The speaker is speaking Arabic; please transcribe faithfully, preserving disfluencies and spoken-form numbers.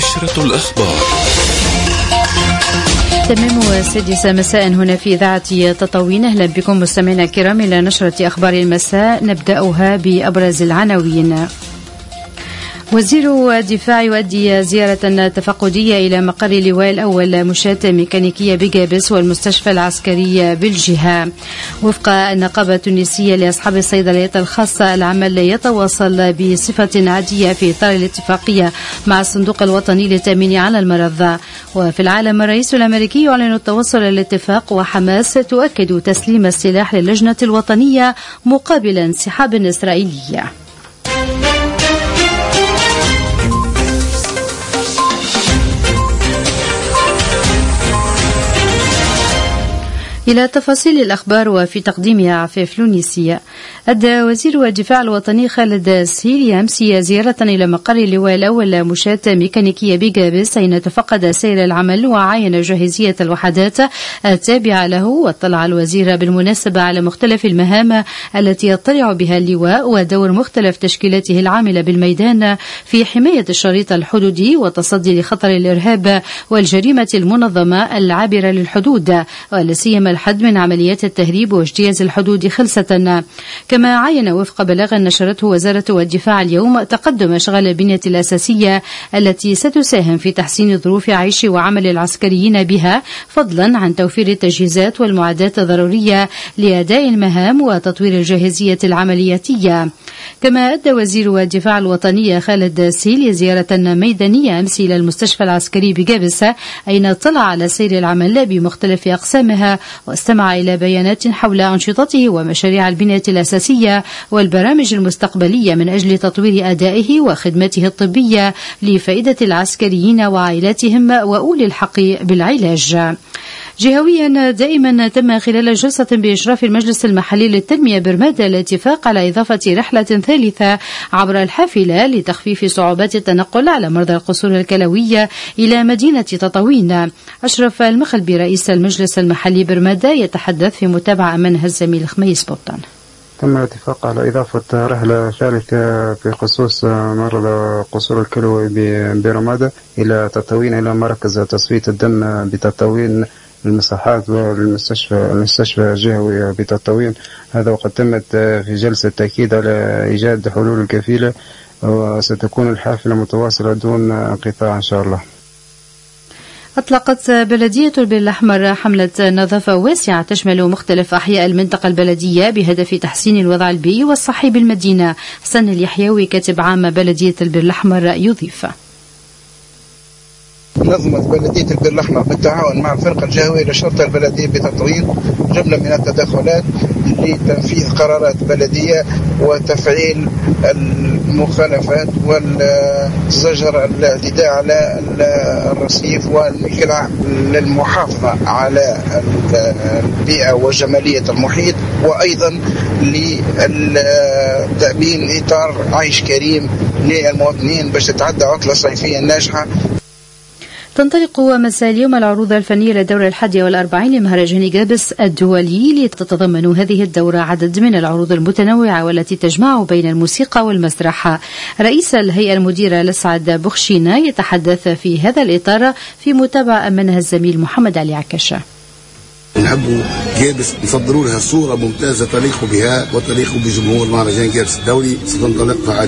نشرة الأخبار. تمام السادسة مساء هنا في إذاعة تطاوين. أهلا بكم مستمعينا الكرام إلى نشرة أخبار المساء، نبدأها بأبرز العناوين. وزير الدفاع يؤدي زيارة تفقدية إلى مقر اللواء الأول مشاة ميكانيكية بجابس والمستشفى العسكري بالجهة. وفق النقابة التونسية لأصحاب الصيدليات الخاصة، العمل يتواصل بصفة عادية في إطار الاتفاقية مع الصندوق الوطني للتأمين على المرض. وفي العالم، الرئيس الأمريكي يعلن التوصل للاتفاق، وحماس تؤكد تسليم السلاح للجنة الوطنية مقابل انسحاب إسرائيلي. إلى تفاصيل الأخبار وفي تقديمها عفاف لونيسية. أدى وزير الدفاع الوطني خالد السهيلي أمس زيارة إلى مقر اللواء الأول مشاة ميكانيكية بجابس، أين تفقد سير العمل وعاين جاهزية الوحدات التابعة له. واطلع الوزير بالمناسبة على مختلف المهام التي يطلع بها اللواء ودور مختلف تشكيلاته العاملة بالميدان في حماية الشريط الحدودي والتصدي لخطر الإرهاب والجريمة المنظمة العابرة للحدود، ولا سيما الحد من عمليات التهريب واجتياز الحدود خلصة. كما عين وفق بلاغ نشرته وزارة الدفاع اليوم تقدم أشغال البنية الأساسية التي ستساهم في تحسين ظروف عيش وعمل العسكريين بها، فضلا عن توفير التجهيزات والمعدات الضرورية لأداء المهام وتطوير الجاهزية العملياتية. كما أدى وزير الدفاع الوطني خالد السهيلي زيارة ميدانية أمس إلى المستشفى العسكري بجابس، أين اطلع على سير العمل بمختلف أقسامها واستمع إلى بيانات حول أنشطته ومشاريع البنية الأساسية والبرامج المستقبلية من أجل تطوير أدائه وخدمته الطبية لفائدة العسكريين وعائلاتهم وأولي الحق بالعلاج. جهويا دائما تم خلال جلسة بإشراف المجلس المحلي للتنمية برمادة الاتفاق على إضافة رحلة ثالثة عبر الحافلة لتخفيف صعوبات التنقل على مرضى القصور الكلوية إلى مدينة تطاوين. أشرف المخلبي رئيس المجلس المحلي برمادة يتحدث في متابعة منها الزميل خميس بوطن. تم الاتفاق على إضافة رحلة ثالثة في خصوص مرضى قصور الكلوي برمادة إلى تطاوين، إلى مركز تصفية الدم بتطاوين، المساحات والمستشفى المستشفى الجهوي بتطاوين. هذا وقد تمت في جلسة تأكيد على إيجاد حلول كفيلة، وستكون الحافلة متواصلة دون انقطاع إن شاء الله. أطلقت بلدية البر الأحمر حملة نظافة واسعة تشمل مختلف أحياء المنطقة البلدية بهدف تحسين الوضع البيئي والصحي بالمدينة. حسن اليحيوي كاتب عام بلدية البر الأحمر يضيف: نظمت بلدية البر الأحمر بالتعاون مع الفرقة الجهوية للشرطة البلدية بتطوين جملة من التدخلات لتنفيذ قرارات بلدية وتفعيل المخالفات والزجر الاعتداء على الرصيف والملك للمحافظة على البيئة وجمالية المحيط، وأيضا لتأمين إطار عيش كريم للمواطنين باش تتعدى عطلة صيفية ناجحة. تنطلق مساء اليوم العروض الفنية للدورة الحادية والأربعين لمهرجان جابس الدولي، لتتضمن هذه الدورة عدد من العروض المتنوعة والتي تجمع بين الموسيقى والمسرح. رئيس الهيئة المديرة لسعد بخشينة يتحدث في هذا الإطار في متابعة منها الزميل محمد علي عكاشة. نحبوا جابس نصدروا لها صورة ممتازة تليق بها وتليق بجمهور مهرجان جابس الدولي. ستنطلق